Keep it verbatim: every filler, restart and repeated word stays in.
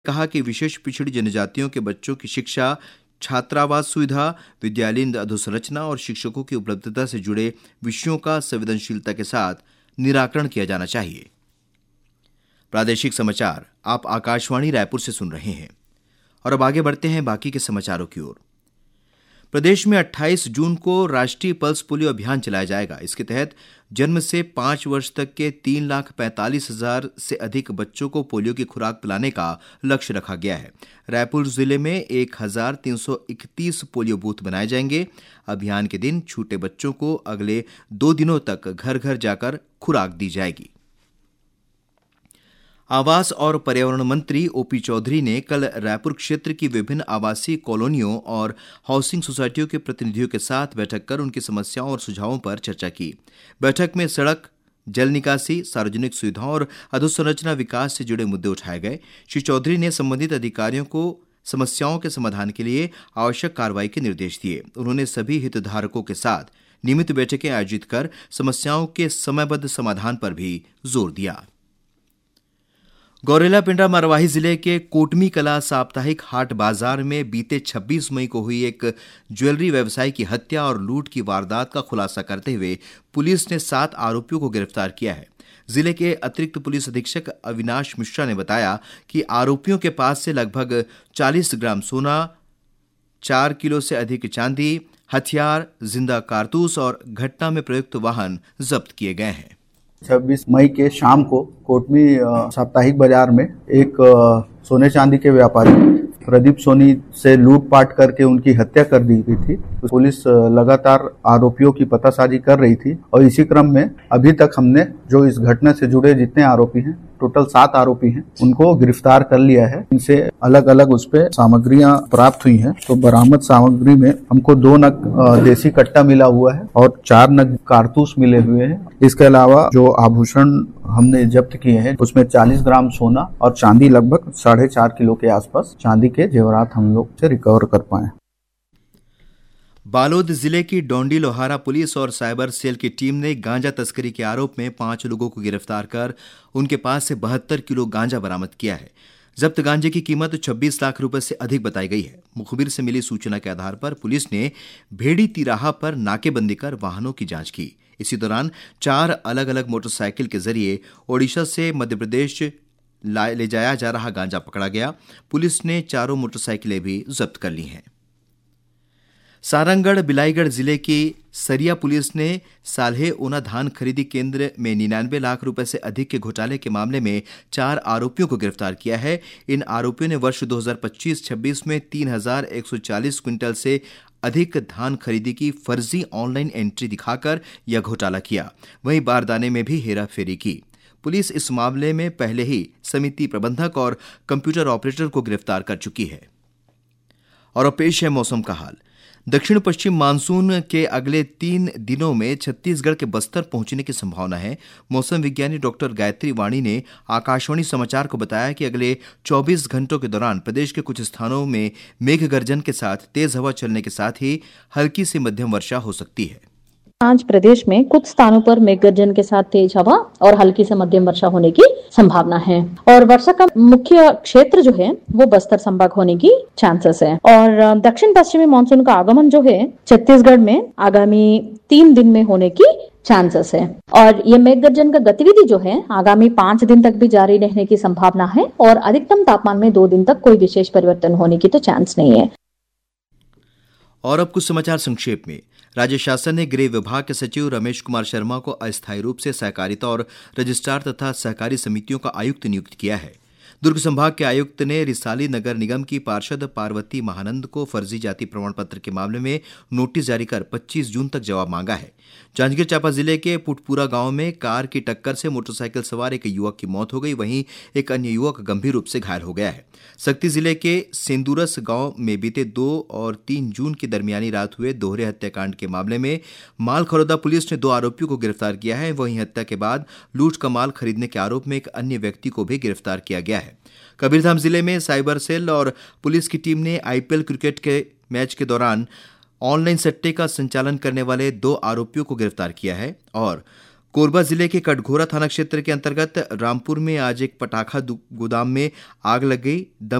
कहा कि विशेष पिछड़ी जनजातियों के बच्चों की शिक्षा, छात्रावास सुविधा, विद्यालयीन अधोसंरचना और शिक्षकों की उपलब्धता से जुड़े विषयों का संवेदनशीलता के साथ निराकरण किया जाना चाहिए। प्रादेशिक समाचार आप आकाशवाणी रायपुर से सुन रहे हैं और अब आगे बढ़ते हैं बाकी के समाचारों की ओर। प्रदेश में अट्ठाईस जून को राष्ट्रीय पल्स पोलियो अभियान चलाया जाएगा। इसके तहत जन्म से पांच वर्ष तक के तीन लाख पैंतालीस हजार से अधिक बच्चों को पोलियो की खुराक पिलाने का लक्ष्य रखा गया है। रायपुर जिले में एक हजार तीन सौ इकतीस पोलियो बूथ बनाए जाएंगे। अभियान के दिन छूटे बच्चों को अगले दो दिनों तक घर घर जाकर खुराक दी जाएगी। आवास और पर्यावरण मंत्री ओपी चौधरी ने कल रायपुर क्षेत्र की विभिन्न आवासीय कॉलोनियों और हाउसिंग सोसाइटियों के प्रतिनिधियों के साथ बैठक कर उनकी समस्याओं और सुझावों पर चर्चा की। बैठक में सड़क, जल निकासी, सार्वजनिक सुविधाओं और अधोसंरचना विकास से जुड़े मुद्दे उठाए गए। श्री चौधरी ने संबंधित अधिकारियों को समस्याओं के समाधान के लिए आवश्यक कार्रवाई के निर्देश दिए। उन्होंने सभी हितधारकों के साथ नियमित बैठकें आयोजित कर समस्याओं के समयबद्ध समाधान पर भी जोर दिया। गौरेला पिंडा मरवाही जिले के कोटमी कला साप्ताहिक हाट बाजार में बीते छब्बीस मई को हुई एक ज्वेलरी व्यवसायी की हत्या और लूट की वारदात का खुलासा करते हुए पुलिस ने सात आरोपियों को गिरफ्तार किया है। जिले के अतिरिक्त पुलिस अधीक्षक अविनाश मिश्रा ने बताया कि आरोपियों के पास से लगभग चालीस ग्राम सोना, चार किलो से अधिक चांदी, हथियार, जिंदा कारतूस और घटना में प्रयुक्त वाहन जब्त किए गए हैं। छब्बीस मई के शाम को कोटमी साप्ताहिक बाजार में एक सोने चांदी के व्यापारी प्रदीप सोनी से लूटपाट करके उनकी हत्या कर दी गई थी। पुलिस लगातार आरोपियों की पतासाजी कर रही थी और इसी क्रम में अभी तक हमने जो इस घटना से जुड़े जितने आरोपी हैं, टोटल सात आरोपी हैं, उनको गिरफ्तार कर लिया है। इनसे अलग अलग उस पे सामग्रियां प्राप्त हुई हैं। तो बरामद सामग्री में हमको दो नग देसी कट्टा मिला हुआ है और चार नग कारतूस मिले हुए हैं। इसके अलावा जो आभूषण हमने जब्त किए हैं उसमें चालीस ग्राम सोना और चांदी लगभग साढ़े चार किलो के आसपास चांदी के जेवरात हम लोग से रिकवर कर पाए। बालोद जिले की डोंडी लोहारा पुलिस और साइबर सेल की टीम ने गांजा तस्करी के आरोप में पांच लोगों को गिरफ्तार कर उनके पास से बहत्तर किलो गांजा बरामद किया है। जब्त गांजे की कीमत छब्बीस लाख रुपए से अधिक बताई गई है। मुखबिर से मिली सूचना के आधार पर पुलिस ने भेड़ी तिराहा पर नाकेबंदी कर वाहनों की जांच की। इसी दौरान चार अलग अलग मोटरसाइकिल के जरिए ओडिशा से मध्य प्रदेश ले जाया जा रहा गांजा पकड़ा गया। पुलिस ने चारों मोटरसाइकिलें भी जब्त कर ली हैं। सारंगढ़ बिलाईगढ़ जिले की सरिया पुलिस ने साल्हे ओना धान खरीदी केंद्र में निन्यानवे लाख रुपए से अधिक के घोटाले के मामले में चार आरोपियों को गिरफ्तार किया है। इन आरोपियों ने वर्ष दो हज़ार पच्चीस छब्बीस में तीन हजार एक सौ चालीस क्विंटल से अधिक धान खरीदी की फर्जी ऑनलाइन एंट्री दिखाकर यह घोटाला किया। वहीं बारदाने में भी हेराफेरी की। पुलिस इस मामले में पहले ही समिति प्रबंधक और कंप्यूटर ऑपरेटर को गिरफ्तार कर चुकी है। और अब पेश है मौसम का हाल। दक्षिण पश्चिम मानसून के अगले तीन दिनों में छत्तीसगढ़ के बस्तर पहुंचने की संभावना है। मौसम विज्ञानी डॉक्टर गायत्री वाणी ने आकाशवाणी समाचार को बताया कि अगले चौबीस घंटों के दौरान प्रदेश के कुछ स्थानों में मेघ गर्जन के साथ तेज हवा चलने के साथ ही हल्की से मध्यम वर्षा हो सकती है। आज प्रदेश में कुछ स्थानों पर मेघ गर्जन के साथ तेज हवा और हल्की से मध्यम वर्षा होने की संभावना है और वर्षा का मुख्य क्षेत्र जो है वो बस्तर संभाग होने की चांसेस है। और दक्षिण पश्चिमी मानसून का आगमन जो है छत्तीसगढ़ में आगामी तीन दिन में होने की चांसेस है और ये मेघ गर्जन का गतिविधि जो है आगामी पांच दिन तक भी जारी रहने की संभावना है और अधिकतम तापमान में दो दिन तक कोई विशेष परिवर्तन होने की तो चांस नहीं है। और अब कुछ समाचार संक्षेप में। राज्य शासन ने गृह विभाग के सचिव रमेश कुमार शर्मा को अस्थायी रूप से सहकारिता और रजिस्ट्रार तथा सहकारी समितियों का आयुक्त नियुक्त किया है। दुर्ग संभाग के आयुक्त ने रिसाली नगर निगम की पार्षद पार्वती महानंद को फर्जी जाति प्रमाण पत्र के मामले में नोटिस जारी कर पच्चीस जून तक जवाब मांगा है। जांजगीर चांपा जिले के पुटपुरा गांव में कार की टक्कर से मोटरसाइकिल सवार एक युवक की मौत हो गई, वहीं एक अन्य युवक गंभीर रूप से घायल हो गया है। सक्ती जिले के सेंदूरस गांव में बीते दो और तीन जून की दरमियानी रात हुए दोहरे हत्याकांड के मामले में मालखरौदा पुलिस ने दो आरोपियों को गिरफ्तार किया है। वहीं हत्या के बाद लूट का माल खरीदने के आरोप में एक अन्य व्यक्ति को भी गिरफ्तार किया गया है। कबीरधाम जिले में साइबर सेल और पुलिस की टीम ने आईपीएल क्रिकेट के मैच के दौरान ऑनलाइन सट्टे का संचालन करने वाले दो आरोपियों को गिरफ्तार किया है। और कोरबा जिले के कटघोरा थाना क्षेत्र के अंतर्गत रामपुर में आज एक पटाखा गोदाम में आग लग गई।